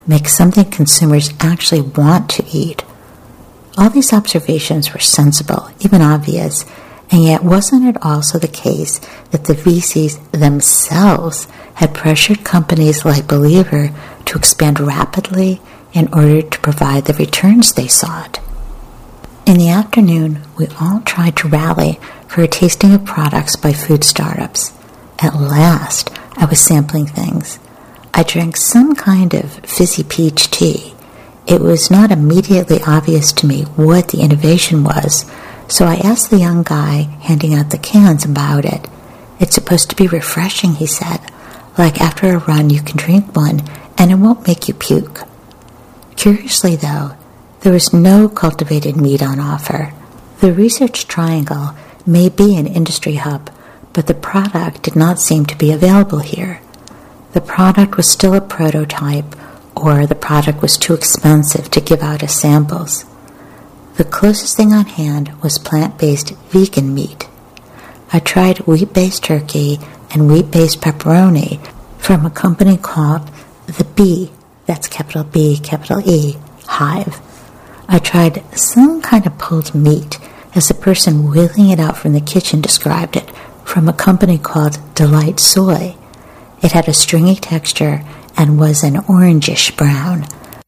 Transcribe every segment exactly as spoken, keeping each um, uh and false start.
make something consumers actually want to eat. All these observations were sensible, even obvious, and yet wasn't it also the case that the V Cs themselves had pressured companies like Believer to expand rapidly in order to provide the returns they sought? In the afternoon, we all tried to rally for a tasting of products by food startups. At last, I was sampling things. I drank some kind of fizzy peach tea. It was not immediately obvious to me what the innovation was, so I asked the young guy handing out the cans about it. It's supposed to be refreshing, he said. Like after a run, you can drink one, and it won't make you puke. Curiously, though, there was no cultivated meat on offer. The Research Triangle may be an industry hub, but the product did not seem to be available here. The product was still a prototype, or the product was too expensive to give out as samples. The closest thing on hand was plant-based vegan meat. I tried wheat-based turkey and wheat-based pepperoni from a company called The Bee, that's capital B, capital E, Hive. I tried some kind of pulled meat, as the person wheeling it out from the kitchen described it, from a company called Delight Soy. It had a stringy texture and was an orangish brown.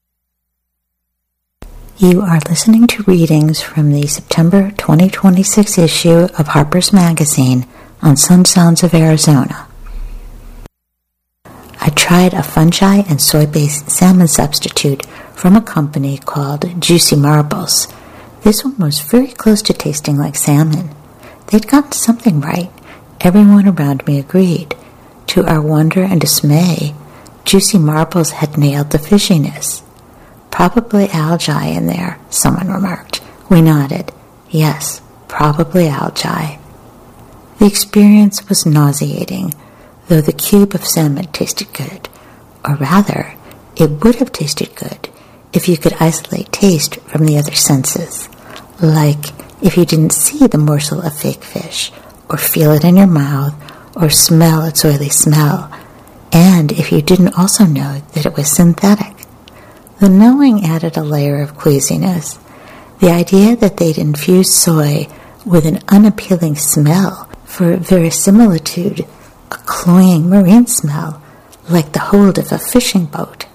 You are listening to readings from the September twenty twenty-six issue of Harper's Magazine on Some Sounds of Arizona. I tried a fungi and soy-based salmon substitute from a company called Juicy Marbles. This one was very close to tasting like salmon. They'd gotten something right. Everyone around me agreed. To our wonder and dismay, Juicy Marbles had nailed the fishiness. Probably algae in there, someone remarked. We nodded. Yes, probably algae. The experience was nauseating, though the cube of salmon tasted good. Or rather, it would have tasted good if you could isolate taste from the other senses. Like if you didn't see the morsel of fake fish, or feel it in your mouth, or smell its oily smell, and if you didn't also know that it was synthetic. The knowing added a layer of queasiness. The idea that they'd infused soy with an unappealing smell for verisimilitude, a cloying marine smell, like the hold of a fishing boat.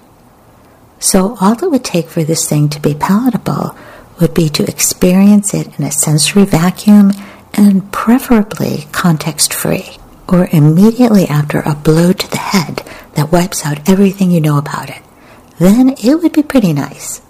So all it would take for this thing to be palatable would be to experience it in a sensory vacuum and preferably context-free, or immediately after a blow to the head that wipes out everything you know about it. Then it would be pretty nice.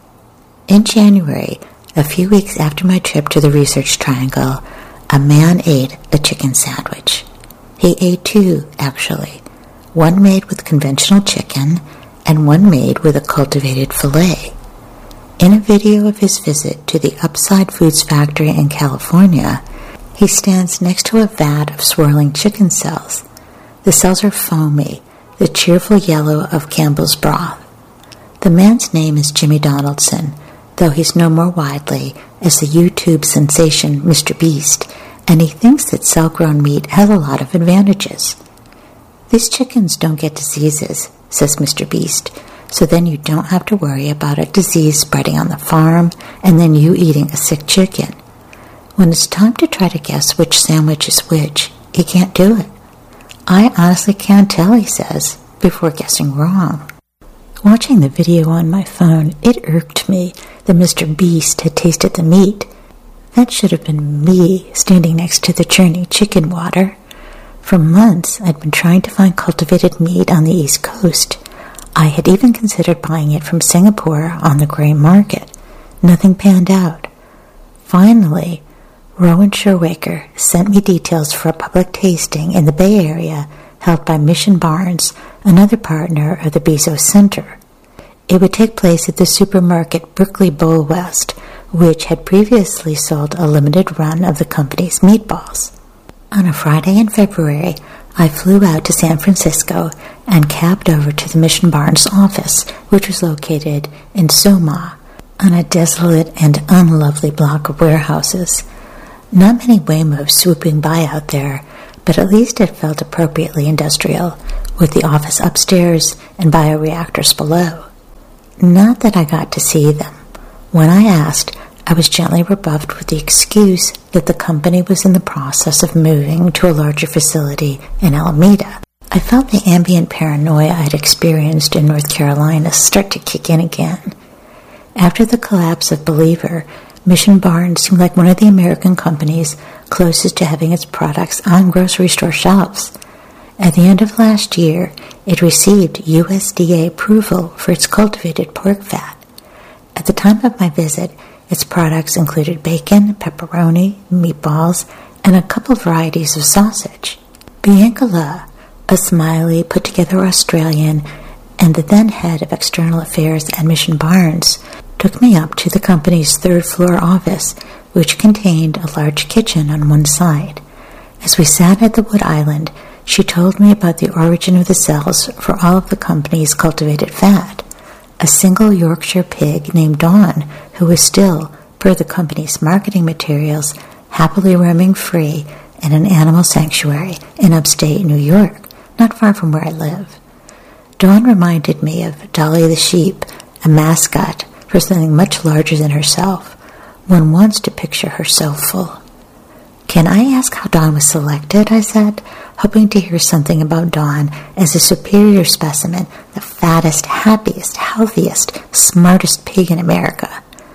In January, a few weeks after my trip to the Research Triangle, a man ate a chicken sandwich. He ate two, actually. One made with conventional chicken, and one made with a cultivated filet. In a video of his visit to the Upside Foods factory in California, he stands next to a vat of swirling chicken cells. The cells are foamy, the cheerful yellow of Campbell's broth. The man's name is Jimmy Donaldson, though he's known more widely as the YouTube sensation Mister Beast, and he thinks that cell-grown meat has a lot of advantages. These chickens don't get diseases, says Mister Beast, so then you don't have to worry about a disease spreading on the farm and then you eating a sick chicken. When it's time to try to guess which sandwich is which, he can't do it. I honestly can't tell, he says, before guessing wrong. Watching the video on my phone, it irked me that Mister Beast had tasted the meat. That should have been me standing next to the churning chicken water. For months, I'd been trying to find cultivated meat on the East Coast. I had even considered buying it from Singapore on the gray market. Nothing panned out. Finally, Rowan Sherwaker sent me details for a public tasting in the Bay Area held by Mission Barnes, another partner of the Bezos Center. It would take place at the supermarket Berkeley Bowl West, which had previously sold a limited run of the company's meatballs. On a Friday in February, I flew out to San Francisco and cabbed over to the Mission Barnes office, which was located in Soma, on a desolate and unlovely block of warehouses. Not many Waymos swooping by out there, but at least it felt appropriately industrial, with the office upstairs and bioreactors below. Not that I got to see them. When I asked, I was gently rebuffed with the excuse that the company was in the process of moving to a larger facility in Alameda. I felt the ambient paranoia I'd experienced in North Carolina start to kick in again. After the collapse of Believer, Mission Barnes seemed like one of the American companies closest to having its products on grocery store shelves. At the end of last year, it received U S D A approval for its cultivated pork fat. At the time of my visit, its products included bacon, pepperoni, meatballs, and a couple varieties of sausage. Bianca La, a smiley, put-together Australian, and the then head of external affairs at Mission Barnes, took me up to the company's third-floor office, which contained a large kitchen on one side. As we sat at the wood island, she told me about the origin of the cells for all of the company's cultivated fat. A single Yorkshire pig named Dawn, who was still, per the company's marketing materials, happily roaming free in an animal sanctuary in upstate New York, not far from where I live. Dawn reminded me of Dolly the sheep, a mascot for something much larger than herself. One wants to picture her so full. "Can I ask how Dawn was selected?" I said, hoping to hear something about Dawn as a superior specimen, the fattest, happiest, healthiest, smartest pig in America.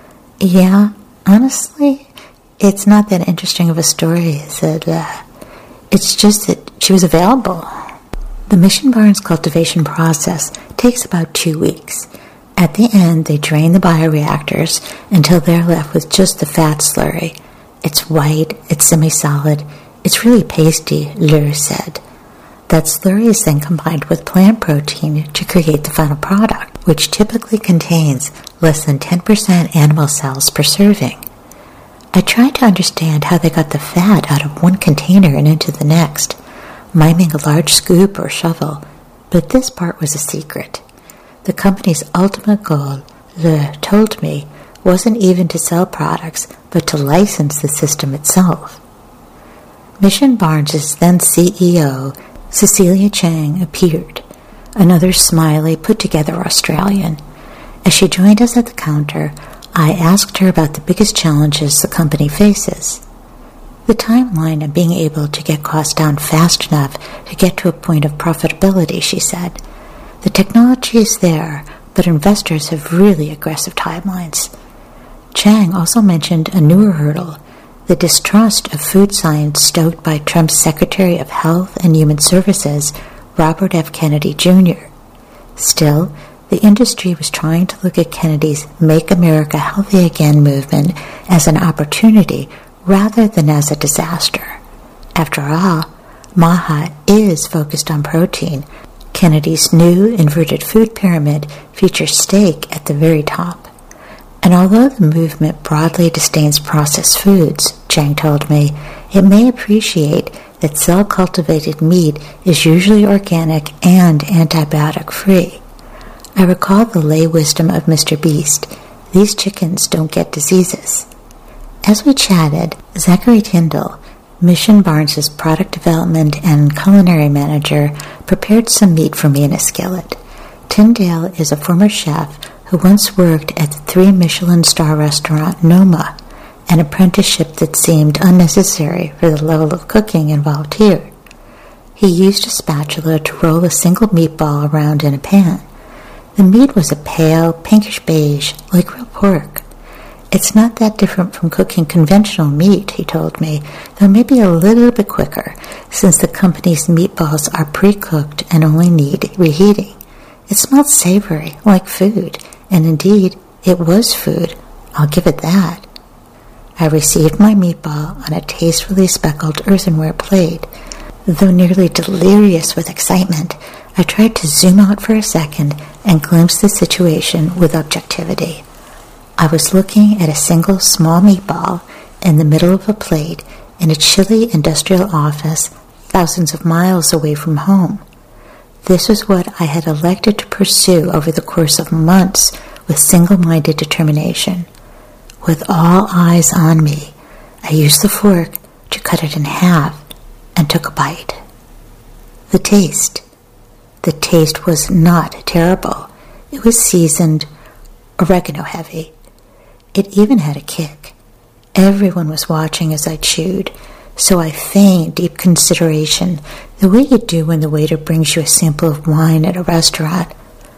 "Yeah, honestly, it's not that interesting of a story," I said. Uh, it's just that she was available. The Mission Barnes cultivation process takes about two weeks. At the end, they drain the bioreactors until they're left with just the fat slurry. It's white, it's semi-solid, it's really pasty, Lure said. That slurry is then combined with plant protein to create the final product, which typically contains less than ten percent animal cells per serving. I tried to understand how they got the fat out of one container and into the next, miming a large scoop or shovel, but this part was a secret. The company's ultimate goal, Lure told me, wasn't even to sell products, but to license the system itself. Mission Barnes' then C E O, Cecilia Chang, appeared, another smiley, put-together Australian. As she joined us at the counter, I asked her about the biggest challenges the company faces. The timeline of being able to get costs down fast enough to get to a point of profitability, she said. The technology is there, but investors have really aggressive timelines. Chang also mentioned a newer hurdle, the distrust of food science stoked by Trump's Secretary of Health and Human Services, Robert F. Kennedy Junior Still, the industry was trying to look at Kennedy's Make America Healthy Again movement as an opportunity rather than as a disaster. After all, MAHA is focused on protein. Kennedy's new inverted food pyramid features steak at the very top. And although the movement broadly disdains processed foods, Chang told me, it may appreciate that cell-cultivated meat is usually organic and antibiotic-free. I recall the lay wisdom of Mister Beast, these chickens don't get diseases. As we chatted, Zachary Tyndall, Mission Barnes' product development and culinary manager, prepared some meat for me in a skillet. Tyndall is a former chef who once worked at the three Michelin star restaurant Noma, an apprenticeship that seemed unnecessary for the level of cooking involved here. He used a spatula to roll a single meatball around in a pan. The meat was a pale, pinkish beige, like real pork. It's not that different from cooking conventional meat, he told me, though maybe a little bit quicker, since the company's meatballs are pre-cooked and only need reheating. It smelled savory, like food, and indeed, it was food. I'll give it that. I received my meatball on a tastefully speckled earthenware plate. Though nearly delirious with excitement, I tried to zoom out for a second and glimpse the situation with objectivity. I was looking at a single small meatball in the middle of a plate in a chilly industrial office thousands of miles away from home. This was what I had elected to pursue over the course of months with single-minded determination. With all eyes on me, I used the fork to cut it in half and took a bite. The taste. The taste was not terrible. It was seasoned, oregano heavy. It even had a kick. Everyone was watching as I chewed, so I feigned deep consideration, the way you do when the waiter brings you a sample of wine at a restaurant.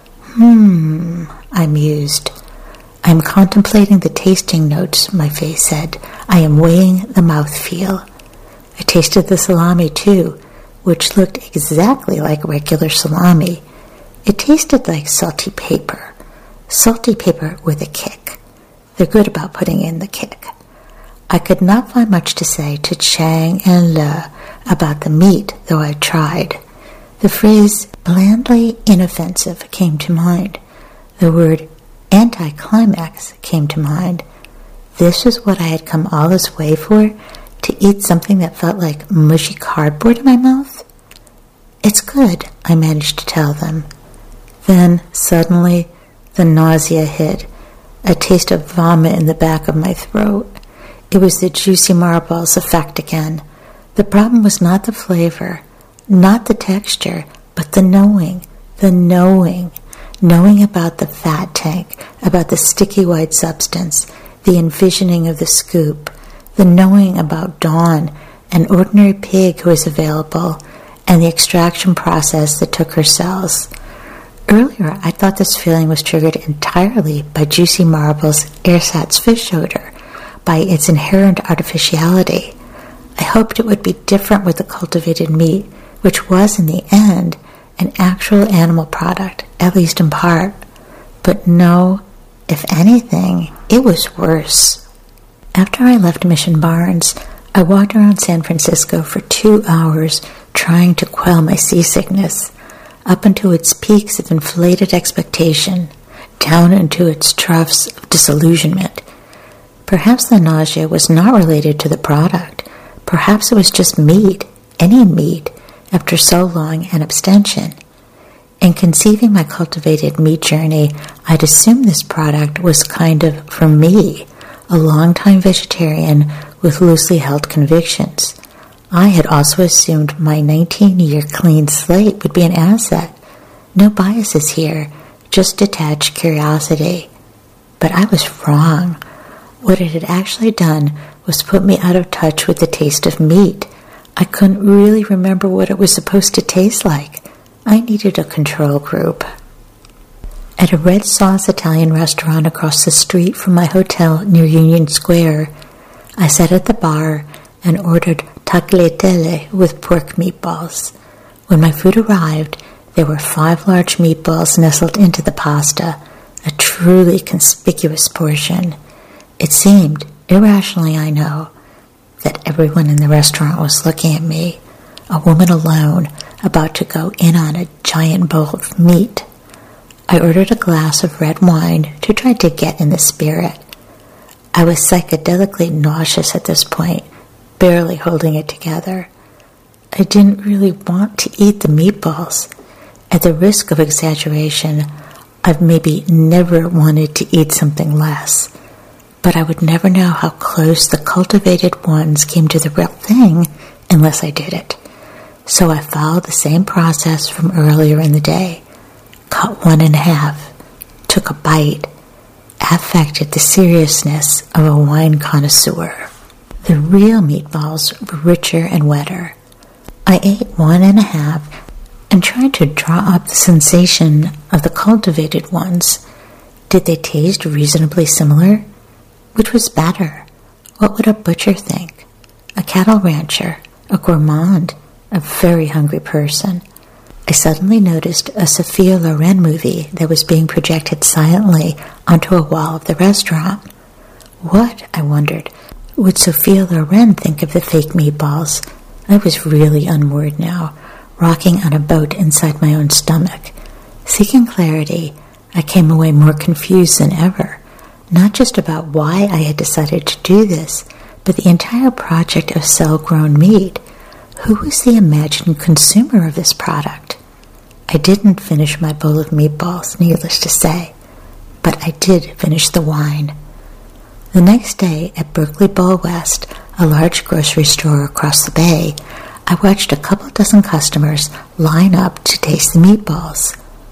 Hmm, I mused. I'm contemplating the tasting notes, my face said. I am weighing the mouthfeel. I tasted the salami, too, which looked exactly like regular salami. It tasted like salty paper. Salty paper with a kick. They're good about putting in the kick. I could not find much to say to Chang and Le about the meat, though I tried. The phrase blandly inoffensive came to mind. The word anticlimax came to mind. This was what I had come all this way for, to eat something that felt like mushy cardboard in my mouth? It's good, I managed to tell them. Then, suddenly, the nausea hit, a taste of vomit in the back of my throat. It was the juicy marbles effect again. The problem was not the flavor, not the texture, but the knowing, the knowing. Knowing about the fat tank, about the sticky white substance, the envisioning of the scoop, the knowing about Dawn, an ordinary pig who was available, and the extraction process that took her cells. Earlier, I thought this feeling was triggered entirely by Juicy Marble's ersatz fish odor, by its inherent artificiality. I hoped it would be different with the cultivated meat, which was, in the end, an actual animal product, at least in part. But no, if anything, it was worse. After I left Mission Barnes, I walked around San Francisco for two hours trying to quell my seasickness, up into its peaks of inflated expectation, down into its troughs of disillusionment. Perhaps the nausea was not related to the product. Perhaps it was just meat, any meat, after so long an abstention. In conceiving my cultivated meat journey, I'd assumed this product was kind of for me, a long-time vegetarian with loosely held convictions. I had also assumed my nineteen-year clean slate would be an asset. No biases here, just detached curiosity. But I was wrong. What it had actually done was put me out of touch with the taste of meat. I couldn't really remember what it was supposed to taste like. I needed a control group. At a red sauce Italian restaurant across the street from my hotel near Union Square, I sat at the bar and ordered tagliatelle with pork meatballs. When my food arrived, there were five large meatballs nestled into the pasta, a truly conspicuous portion. It seemed, irrationally I know, that everyone in the restaurant was looking at me, a woman alone, about to go in on a giant bowl of meat. I ordered a glass of red wine to try to get in the spirit. I was psychedelically nauseous at this point, barely holding it together. I didn't really want to eat the meatballs. At the risk of exaggeration, I've maybe never wanted to eat something less. But I would never know how close the cultivated ones came to the real thing unless I did it. So I followed the same process from earlier in the day. Cut one in half, took a bite, affected the seriousness of a wine connoisseur. The real meatballs were richer and wetter. I ate one and a half and tried to draw up the sensation of the cultivated ones. Did they taste reasonably similar? Which was better? What would a butcher think? A cattle rancher? A gourmand? A very hungry person? I suddenly noticed a Sophia Loren movie that was being projected silently onto a wall of the restaurant. What, I wondered, would Sophia Loren think of the fake meatballs? I was really unmoored now, rocking on a boat inside my own stomach. Seeking clarity, I came away more confused than ever. Not just about why I had decided to do this, but the entire project of cell-grown meat. Who was the imagined consumer of this product? I didn't finish my bowl of meatballs, needless to say, but I did finish the wine. The next day at Berkeley Bowl West, a large grocery store across the bay, I watched a couple dozen customers line up to taste the meatballs.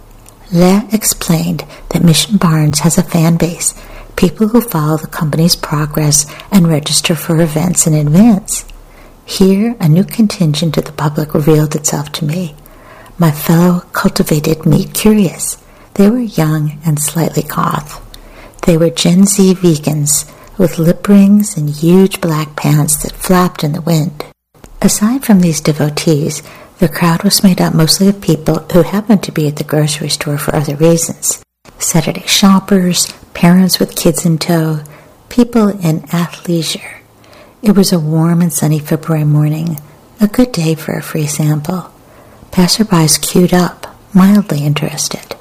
Le explained that Mission Barns has a fan base, people who follow the company's progress and register for events in advance. Here, a new contingent of the public revealed itself to me, my fellow cultivated meat curious. They were young and slightly goth. They were Gen Z vegans with lip rings and huge black pants that flapped in the wind. Aside from these devotees, the crowd was made up mostly of people who happened to be at the grocery store for other reasons. Saturday shoppers, parents with kids in tow, people in athleisure. It was a warm and sunny February morning, a good day for a free sample. Passerbys queued up, mildly interested.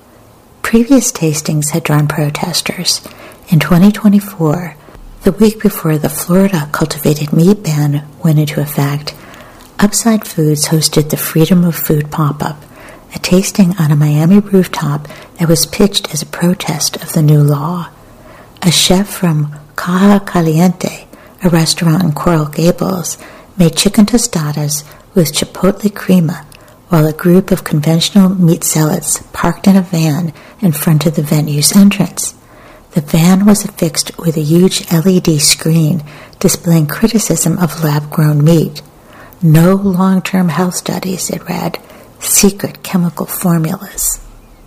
Previous tastings had drawn protesters. In twenty twenty-four, the week before the Florida cultivated meat ban went into effect, Upside Foods hosted the Freedom of Food pop-up, a tasting on a Miami rooftop that was pitched as a protest of the new law. A chef from Caja Caliente, a restaurant in Coral Gables, made chicken tostadas with chipotle crema, while a group of conventional meat zealots parked in a van in front of the venue's entrance. The van was affixed with a huge L E D screen displaying criticism of lab-grown meat. No long-term health studies, it read. Secret chemical formulas.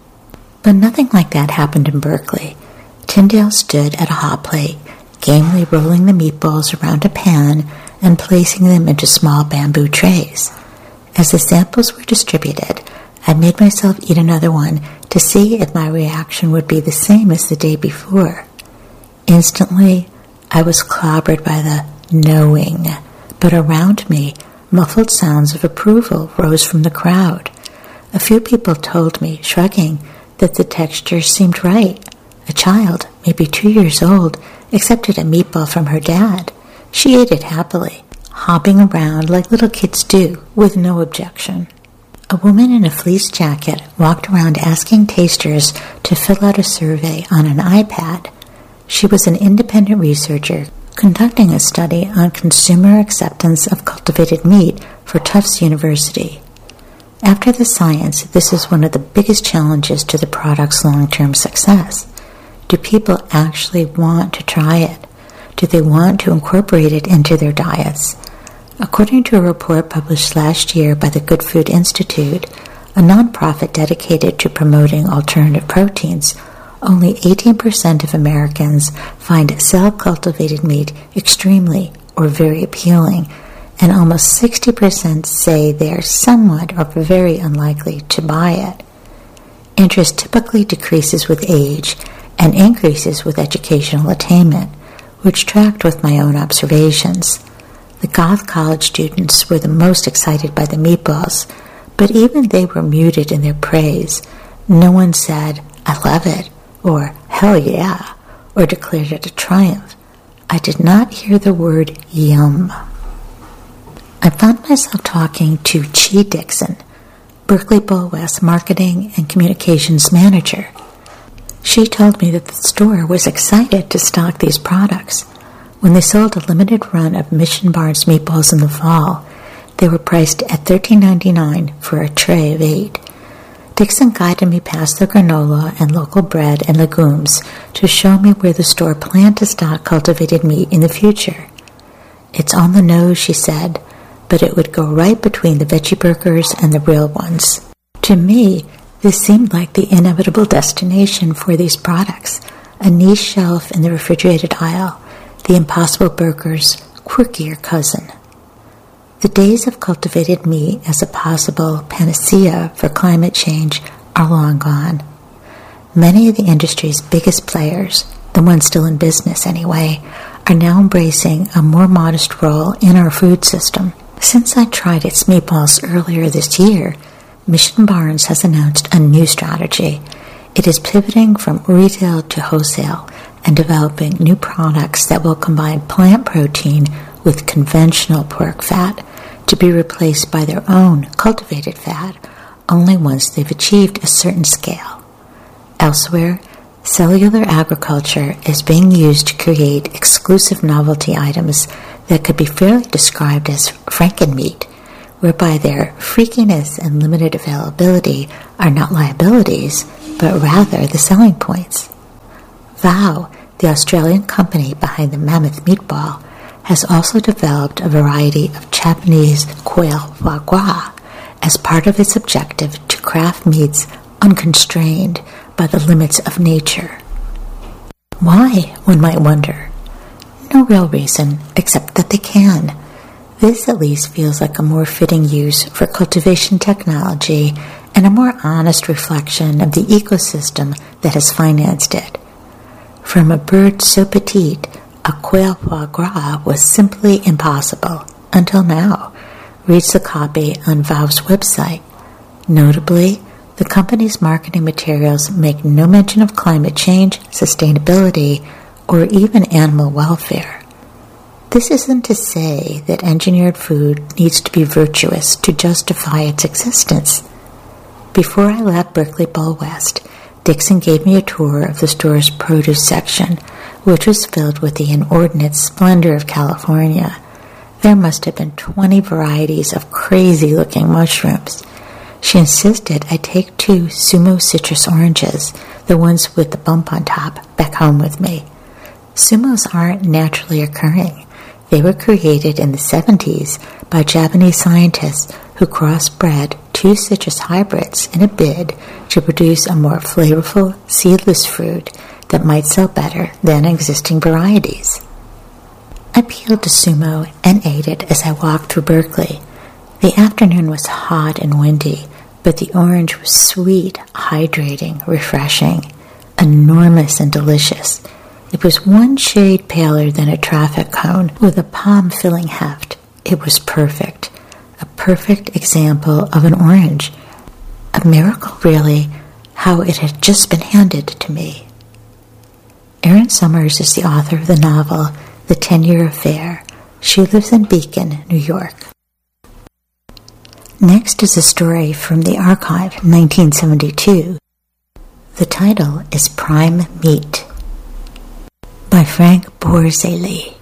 But nothing like that happened in Berkeley. Tyndale stood at a hot plate, gamely rolling the meatballs around a pan and placing them into small bamboo trays. As the samples were distributed, I made myself eat another one to see if my reaction would be the same as the day before. Instantly, I was clobbered by the knowing, but around me, muffled sounds of approval rose from the crowd. A few people told me, shrugging, that the texture seemed right. A child, maybe two years old, accepted a meatball from her dad. She ate it happily, hopping around like little kids do, with no objection. A woman in a fleece jacket walked around asking tasters to fill out a survey on an iPad. She was an independent researcher conducting a study on consumer acceptance of cultivated meat for Tufts University. After the science, this is one of the biggest challenges to the product's long-term success. Do people actually want to try it? Do they want to incorporate it into their diets? According to a report published last year by the Good Food Institute, a nonprofit dedicated to promoting alternative proteins, only eighteen percent of Americans find cell-cultivated meat extremely or very appealing, and almost sixty percent say they are somewhat or very unlikely to buy it. Interest typically decreases with age and increases with educational attainment, which tracked with my own observations. The goth college students were the most excited by the meatballs, but even they were muted in their praise. No one said, "I love it," or "hell yeah," or declared it a triumph. I did not hear the word yum. I found myself talking to Chi Dixon, Berkeley Bull West marketing and communications manager. She told me that the store was excited to stock these products. When they sold a limited run of Mission Barns meatballs in the fall, they were priced at thirteen ninety-nine dollars for a tray of eight. Dixon guided me past the granola and local bread and legumes to show me where the store planned to stock cultivated meat in the future. It's on the nose, she said, but it would go right between the veggie burgers and the real ones. To me, this seemed like the inevitable destination for these products, a niche shelf in the refrigerated aisle, the Impossible Burger's quirkier cousin. The days of cultivated meat as a possible panacea for climate change are long gone. Many of the industry's biggest players, the ones still in business anyway, are now embracing a more modest role in our food system. Since I tried its meatballs earlier this year, Mission Barns has announced a new strategy. It is pivoting from retail to wholesale and developing new products that will combine plant protein with conventional pork fat to be replaced by their own cultivated fat only once they've achieved a certain scale. Elsewhere, cellular agriculture is being used to create exclusive novelty items that could be fairly described as Frankenmeat, whereby their freakiness and limited availability are not liabilities, but rather the selling points. Vow, the Australian company behind the Mammoth meatball, has also developed a variety of Japanese quail foie gras as part of its objective to craft meats unconstrained by the limits of nature. Why, one might wonder? No real reason, except that they can. This at least feels like a more fitting use for cultivation technology and a more honest reflection of the ecosystem that has financed it. From a bird so petite, a quail foie gras was simply impossible, until now. Reads the copy on Vow's website. Notably, the company's marketing materials make no mention of climate change, sustainability, or even animal welfare. This isn't to say that engineered food needs to be virtuous to justify its existence. Before I left Berkeley Bowl West, Dixon gave me a tour of the store's produce section, which was filled with the inordinate splendor of California. There must have been twenty varieties of crazy-looking mushrooms. She insisted I take two Sumo citrus oranges, the ones with the bump on top, back home with me. Sumos aren't naturally occurring. They were created in the seventies by Japanese scientists who crossbred two citrus hybrids in a bid to produce a more flavorful, seedless fruit that might sell better than existing varieties. I peeled a Sumo and ate it as I walked through Berkeley. The afternoon was hot and windy, but the orange was sweet, hydrating, refreshing, enormous and delicious. It was one shade paler than a traffic cone with a palm-filling heft. It was perfect. A perfect example of an orange. A miracle, really, how it had just been handed to me. Erin Summers is the author of the novel The Ten-Year Affair. She lives in Beacon, New York. Next is a story from the archive, nineteen seventy-two. The title is Prime Meat, by Frank Borzilli.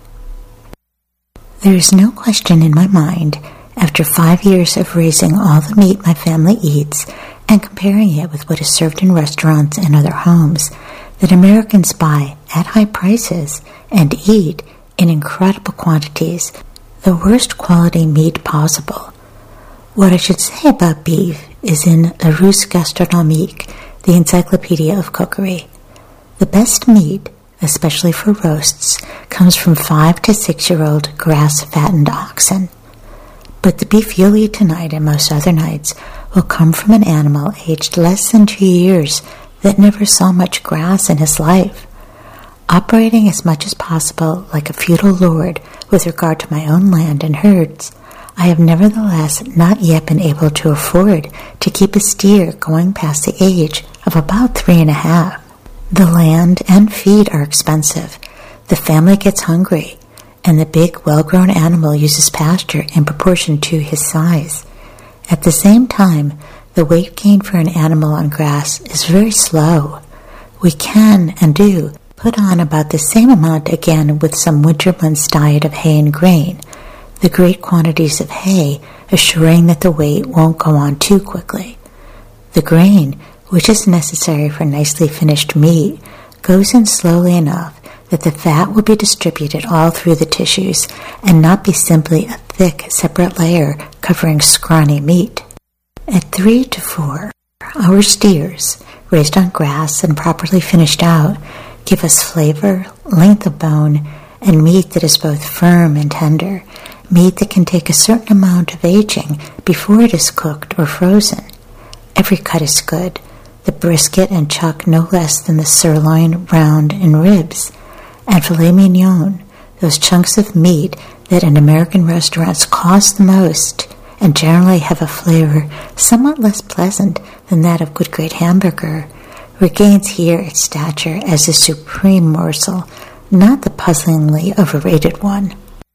There is no question in my mind, after five years of raising all the meat my family eats and comparing it with what is served in restaurants and other homes, that Americans buy at high prices and eat in incredible quantities the worst quality meat possible. What I should say about beef is in La Russe Gastronomique, the Encyclopedia of Cookery. The best meat, especially for roasts, comes from five to six-year-old grass-fattened oxen. But the beef you'll eat tonight and most other nights will come from an animal aged less than two years that never saw much grass in his life. Operating as much as possible like a feudal lord with regard to my own land and herds, I have nevertheless not yet been able to afford to keep a steer going past the age of about three and a half. The land and feed are expensive. The family gets hungry, and the big, well-grown animal uses pasture in proportion to his size. At the same time, the weight gain for an animal on grass is very slow. We can, and do, put on about the same amount again with some winter months' diet of hay and grain, the great quantities of hay assuring that the weight won't go on too quickly. The grain, which is necessary for nicely finished meat, goes in slowly enough that the fat will be distributed all through the tissues and not be simply a thick, separate layer covering scrawny meat. At three to four, our steers, raised on grass and properly finished out, give us flavor, length of bone, and meat that is both firm and tender, meat that can take a certain amount of aging before it is cooked or frozen. Every cut is good, the brisket and chuck no less than the sirloin, round, and ribs, and filet mignon, those chunks of meat that in American restaurants cost the most and generally have a flavor somewhat less pleasant than that of good grade hamburger, regains here its stature as a supreme morsel, not the puzzlingly overrated one.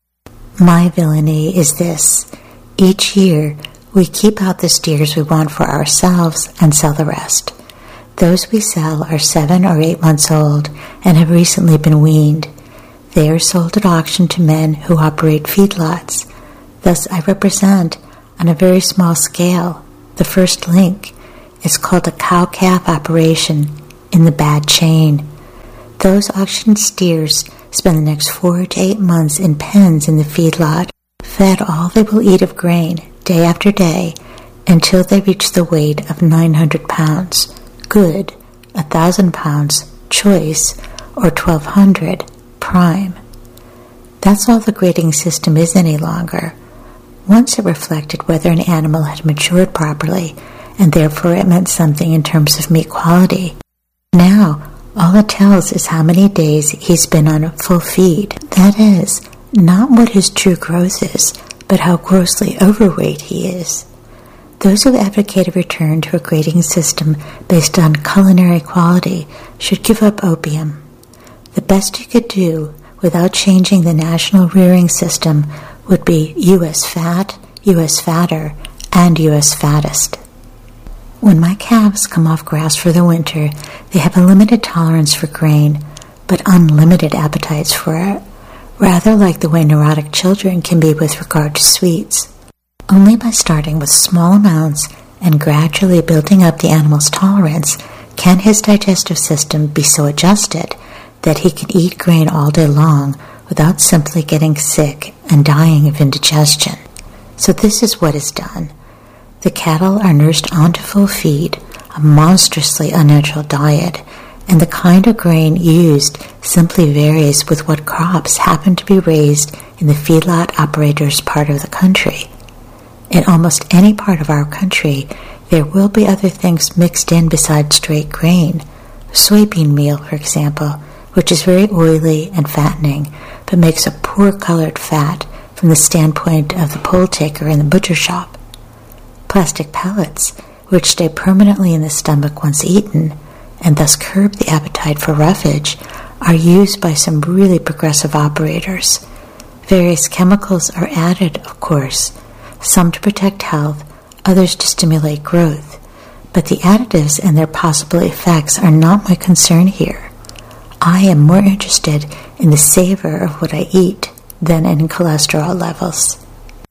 My villainy is this. Each year, we keep out the steers we want for ourselves and sell the rest. Those we sell are seven or eight months old and have recently been weaned. They are sold at auction to men who operate feedlots. Thus I represent, on a very small scale, the first link, It's called a cow-calf operation in the bad chain. Those auctioned steers spend the next four to eight months in pens in the feedlot, fed all they will eat of grain day after day until they reach the weight of nine hundred pounds, good, one thousand pounds, choice, or twelve hundred, prime. That's all the grading system is any longer. Once it reflected whether an animal had matured properly, and therefore it meant something in terms of meat quality. Now, all it tells is how many days he's been on a full feed. That is, not what his true growth is, but how grossly overweight he is. Those who advocate a return to a grading system based on culinary quality should give up opium. The best you could do without changing the national rearing system would be U S fat, U S fatter, and U S fattest. When my calves come off grass for the winter, they have a limited tolerance for grain, but unlimited appetites for it, rather like the way neurotic children can be with regard to sweets. Only by starting with small amounts and gradually building up the animal's tolerance can his digestive system be so adjusted that he can eat grain all day long without simply getting sick and dying of indigestion. So this is what is done. The cattle are nursed onto full feed, a monstrously unnatural diet, and the kind of grain used simply varies with what crops happen to be raised in the feedlot operator's part of the country. In almost any part of our country, there will be other things mixed in besides straight grain. Soybean meal, for example, which is very oily and fattening, but makes a poor-colored fat from the standpoint of the poll taker in the butcher shop. Plastic pellets, which stay permanently in the stomach once eaten, and thus curb the appetite for roughage, are used by some really progressive operators. Various chemicals are added, of course, some to protect health, others to stimulate growth, but the additives and their possible effects are not my concern here. I am more interested in the savor of what I eat than in cholesterol levels.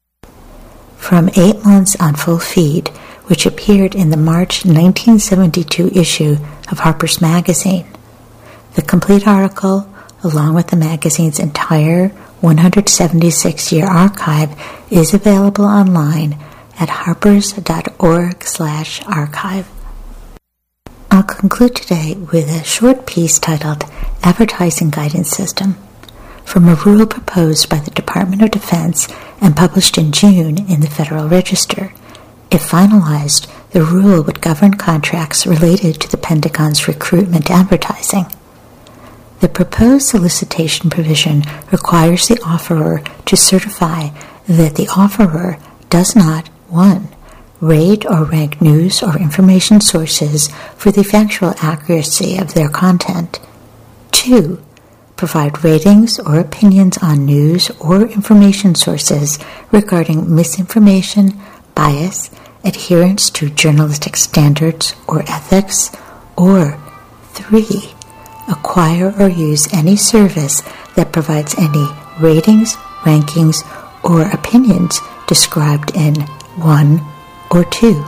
From Eight Months on Full Feed, which appeared in the March nineteen seventy-two issue of Harper's Magazine. The complete article, along with the magazine's entire one hundred seventy-six year archive, is available online at harpers dot org slash archive. I'll conclude today with a short piece titled Advertising Guidance System, from a rule proposed by the Department of Defense and published in June in the Federal Register. If finalized, the rule would govern contracts related to the Pentagon's recruitment advertising. The proposed solicitation provision requires the offerer to certify that the offerer does not, one, rate or rank news or information sources for the factual accuracy of their content, two, provide ratings or opinions on news or information sources regarding misinformation, bias, adherence to journalistic standards or ethics, or three, acquire or use any service that provides any ratings, rankings, or opinions described in one or two.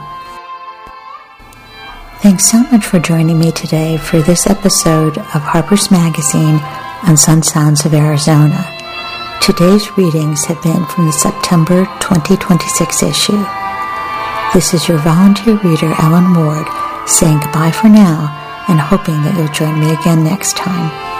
Thanks so much for joining me today for this episode of Harper's Magazine on Sun Sounds of Arizona. Today's readings have been from the September twenty twenty-six issue. This is your volunteer reader, Ellen Ward, saying goodbye for now and hoping that you'll join me again next time.